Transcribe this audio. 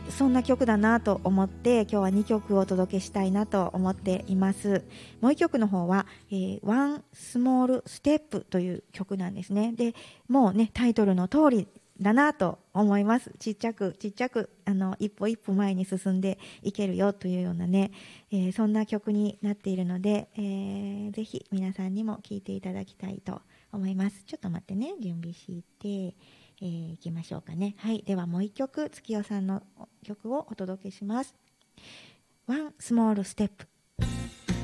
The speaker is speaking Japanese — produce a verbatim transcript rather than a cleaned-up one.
そんな曲だなと思って今日はにきょくお届けしたいなと思っています。もういっきょくの方は、えー、One Small Step という曲なんですね。でもうねタイトルの通りだなと思います。ちっちゃくちっちゃくあの一歩一歩前に進んでいけるよというようなね、えー、そんな曲になっているので、えー、ぜひ皆さんにも聴いていただきたいと思います。ちょっと待ってね、準備して、えー、いきましょうかね。はい、ではもう一曲月代さんの曲をお届けします。One Small Step